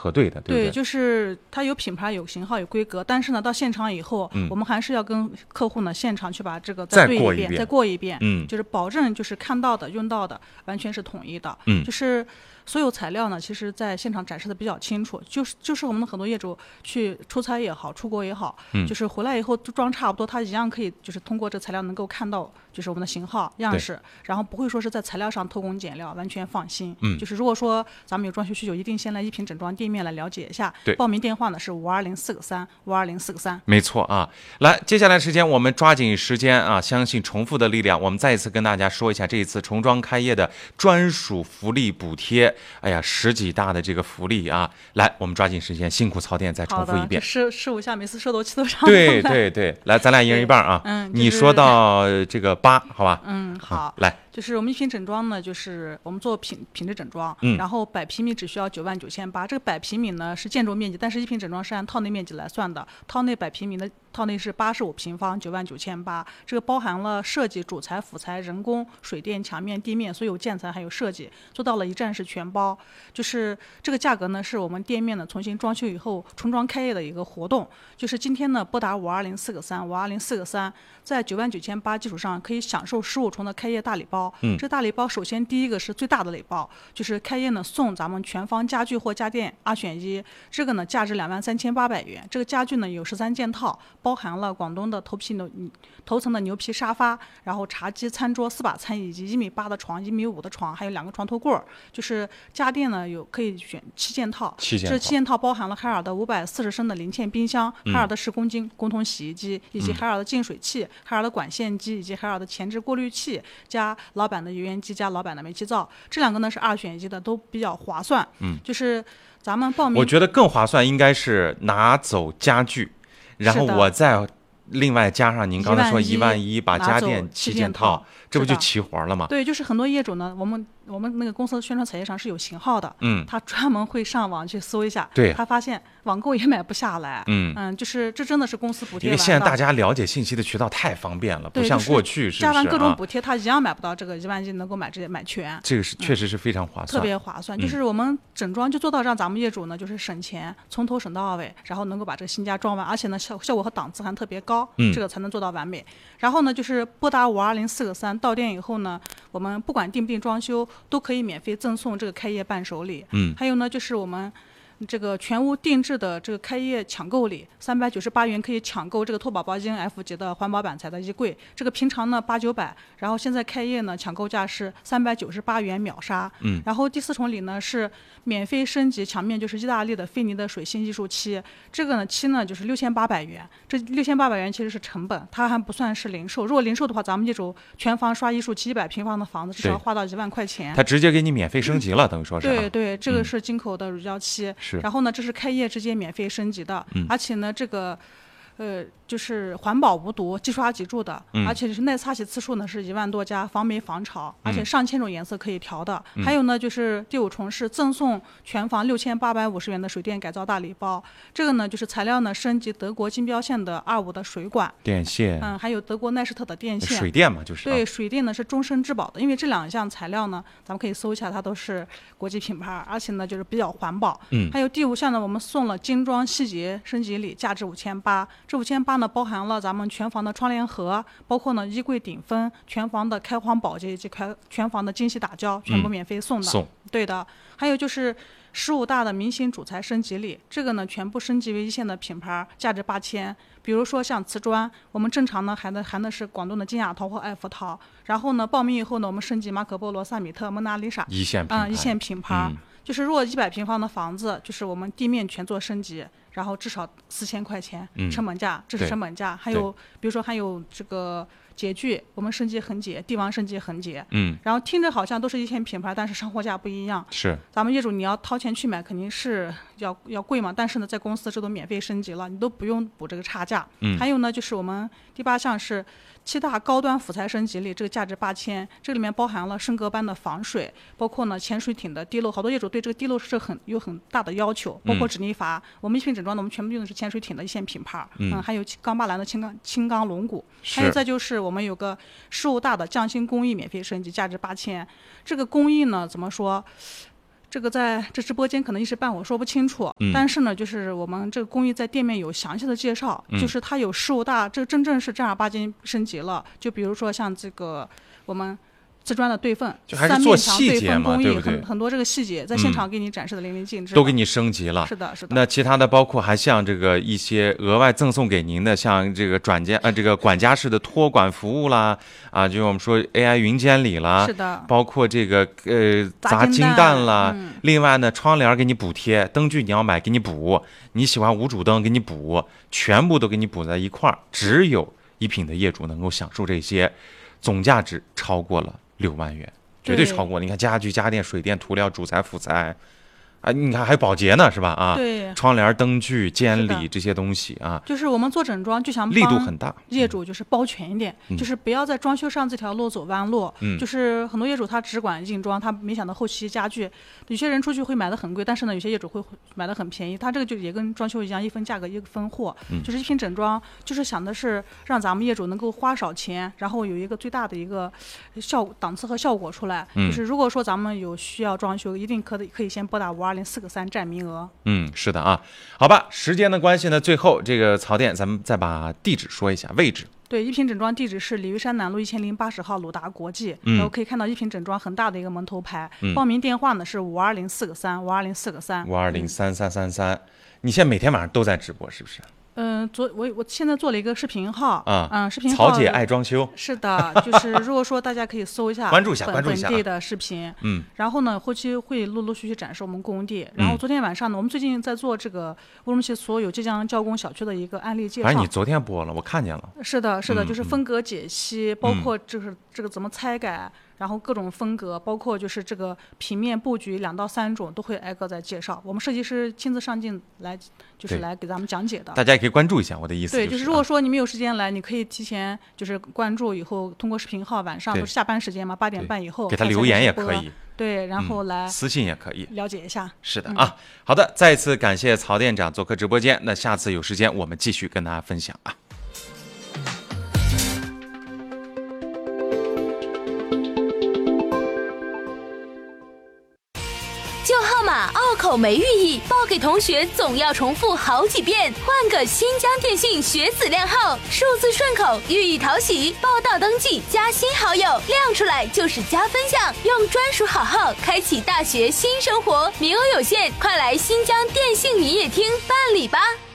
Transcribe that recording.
核对的，对不对？ 对，就是它有品牌、有型号、有规格，但是呢，到现场以后，我们还是要跟客户呢现场去把这个对一遍，再过一遍，就是保证就是看到的、用到的完全是统一的，就是所有材料呢，其实在现场展示的比较清楚，就是我们的很多业主去出差也好，出国也好，就是回来以后装差不多，他一样可以就是通过这材料能够看到就是我们的型号样式，然后不会说是在材料上偷工减料，完全放心。就是如果说咱们有装修需求，一定先来一品整装店面来了解一下。 对， 报名电话呢是5204个3，5204个3。 没错啊，来，接下来时间我们抓紧时间啊，相信重复的力量，我们再一次跟大家说一下这一次重装开业的专属福利补贴。哎呀，10几大的这个福利啊！来，我们抓紧时间，辛苦曹店再重复一遍。 试5下，每次说都气都上。 对对对，来，咱俩一人一半啊。你说到这个8，好吧？ 好， 来。 就是我们一品整装呢，就是我们做品质整装，然后100平米只需要99800。这个100平米呢是建筑面积，但是一品整装是按套内面积来算的。套内100平米的套内是85平方，99800。这个包含了设计、主材、辅材、人工、水电、墙面、地面所有建材还有设计，做到了一站式全包。就是这个价格呢，是我们店面呢重新装修以后重装开业的一个活动。就是今天呢拨打5204个3，5204个3，在99800基础上可以享受15重的开业大礼包。这大礼包首先第一个是最大的礼包，就是开业呢送咱们全房家具或家电2选1，这个呢价值23800元。这个家具呢有13件套，包含了广东的头层的牛皮沙发，然后茶几、餐桌、4把餐椅以及1.8米的床、1.5米的床，还有2个床头柜。就是家电呢可以选7件套，这7件套包含了海尔的540升的零件冰箱、海尔的10公斤公桶洗衣机，以及海尔的净水器、海尔的管线机，以及海尔的前置过滤器加老板的油烟机加老板的煤气灶。这2个呢是2选1的，都比较划算。就是咱们报名， 我觉得更划算应该是拿走家具，然后我再另外加上您刚才说11000，把家电7件套，这不就齐活了吗？ 对，就是很多业主呢，我们那个公司的宣传彩页上是有型号的，他专门会上网去搜一下，他发现网购也买不下来，就是这真的是公司补贴来的。 因为现在大家了解信息的渠道太方便了，不像过去是不是？ 加完各种补贴，他一样买不到这个11000能够买全。 这个是确实是非常划算， 特别划算。就是我们整装就做到让咱们业主呢，就是省钱，从头省到尾，然后能够把这个新家装完，而且呢效果和档次还特别高，这个才能做到完美。然后呢，就是拨打5204个3，到店以后呢，我们不管定不定装修，都可以免费赠送这个开业伴手礼。还有呢，就是我们这个全屋定制的这个开业抢购礼，398元可以抢购这个拓宝宝金 F 级的环保板材的衣柜，这个平常呢800-900，然后现在开业呢抢购价是398元秒杀。然后第4重礼呢是免费升级墙面，就是意大利的菲尼的水性艺术漆，这个呢漆呢就是6800元，这6800元其实是成本，它还不算是零售。如果零售的话，咱们业主全房刷艺术漆100平方的房子，至少花到1万块钱。 他直接给你免费升级了，等于说是。 对对，这个是进口的乳胶漆。然后呢，这是开业直接免费升级的，而且呢，这个就是环保无毒、即刷即住的，而且是耐擦洗次数呢是1万多家，防霉防潮，而且上千种颜色可以调的。还有呢，就是第5重是赠送全房6850元的水电改造大礼包，这个呢就是材料呢升级德国金标线的25的水管电线， 还有德国耐施特的电线， 水电嘛就是。 对，水电呢是终身质保的，因为这2项材料呢，咱们可以搜一下，它都是国际品牌，而且呢就是比较环保。还有第5项呢，我们送了精装细节升级礼，价值5800，这5800呢包含了咱们全房的窗帘盒，包括呢衣柜顶分、全房的开荒保洁以及全房的精细打胶，全部免费送的。对的。还有就是15大的明星主材升级礼，这个呢全部升级为1线的品牌，价值8000。比如说像瓷砖，我们正常呢含的是广东的金雅陶或爱福陶，然后呢报名以后呢，我们升级马可波罗、萨米特、蒙娜丽莎一线品牌。 就是如果100平方的房子，就是我们地面全做升级，然后至少4000块钱成本价，这是成本价。还有比如说还有这个洁具，我们升级横洁，帝王升级横洁。然后听着好像都是1线品牌，但是上货价不一样。 是咱们业主你要掏钱去买，肯定是要贵嘛。但是呢，在公司这都免费升级了，你都不用补这个差价。还有呢，就是我们第8项是7大高端辅材升级礼，这个价值8000，这里面包含了升格般的防水，包括呢潜水艇的滴漏，好多业主对这个滴漏是有很大的要求，包括止泥阀。我们一品整装呢，我们全部用的是潜水艇的1线品牌。还有钢巴蓝的轻钢龙骨，还有再就是我们有个15大的匠心工艺免费升级，价值8000。这个工艺呢怎么说？ 这个在这直播间可能一时半会说不清楚，但是呢，就是我们这个公寓在店面有详细的介绍，就是它有15大，这个真正是正儿八经升级了。就比如说像这个我们瓷砖的对缝， 就还是做细节嘛，对不对？ 很多这个细节在现场给你展示的淋漓尽致， 都给你升级了。 是的，是的。 那其他的包括还像这个一些额外赠送给您的，像这个这个管家式的托管服务啦，啊，就我们说 AI 云监理啦， 是的。 包括这个砸金蛋啦，另外呢，窗帘给你补贴，灯具你要买给你补，你喜欢无主灯给你补，全部都给你补在一块儿。只有一品的业主能够享受这些，总价值超过了6万元，绝对超过。你看家具、家电、水电、涂料、主材、辅材，啊，你看还有保洁呢，是吧？啊， 对， 窗帘、灯具、监理这些东西啊， 就是我们做整装就想力度很大， 业主就是包全一点，就是不要在装修上这条路走弯路。就是很多业主他只管硬装，他没想到后期家具，有些人出去会买的很贵，但是呢，有些业主会买的很便宜。他这个就也跟装修一样，一分价格一分货，就是一品整装，就是想的是让咱们业主能够花少钱，然后有一个最大的一个档次和效果出来。就是如果说咱们有需要装修，一定可以先拨打520-443占名额。 是的啊，好吧，时间的关系呢，最后这个曹店咱们再把地址说一下，位置。 对，一品整装地址是鲤鱼山南路1080号鲁达国际，然后可以看到一品整装很大的一个门头牌。报名电话呢是520-443，520-443。 你现在每天晚上都在直播是不是？ 我现在做了一个视频号视频号曹姐爱装修。 是的，就是如果说大家可以搜一下关注一下本地的视频，然后呢后期会陆续去展示我们工地，然后昨天晚上呢，我们最近在做这个乌鲁木齐所有即将交工小区的一个案例介绍。 你昨天播了，我看见了。 是的，就是风格解析，包括就是这个怎么拆改。然后各种风格，包括就是这个平面布局2到3种都会挨个在介绍。我们设计师亲自上镜来，就是来给咱们讲解的。 大家也可以关注一下我的意思。 对，就是如果说你没有时间来，你可以提前就是关注，以后通过视频号晚上都是下班时间嘛，8点半以后给他留言也可以。 对，然后来私信也可以了解一下。 是的啊，好的，再一次感谢曹店长做客直播间。那下次有时间我们继续跟大家分享啊。 旧号码拗口没寓意，报给同学总要重复好几遍。换个新疆电信学子靓号，数字顺口，寓意讨喜。报到登记加新好友，亮出来就是加分项。用专属好号开启大学新生活，名额有限，快来新疆电信营业厅办理吧。